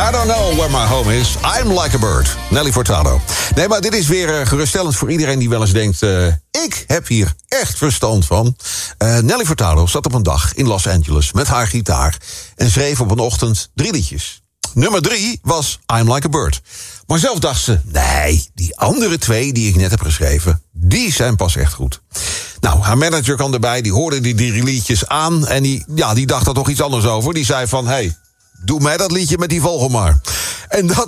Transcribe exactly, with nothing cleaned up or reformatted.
I don't know where my home is. I'm like a bird. Nelly Furtado. Nee, maar dit is weer uh, geruststellend voor iedereen die wel eens denkt... Uh, ik heb hier echt verstand van. Uh, Nelly Furtado zat op een dag in Los Angeles met haar gitaar... en schreef op een ochtend drie liedjes. Nummer drie was I'm Like a Bird. Maar zelf dacht ze, nee, die andere twee die ik net heb geschreven... die zijn pas echt goed. Nou, haar manager kwam erbij, die hoorde die drie liedjes aan... en die, ja, die dacht er toch iets anders over. Die zei van, hey, doe mij dat liedje met die vogel maar. En dat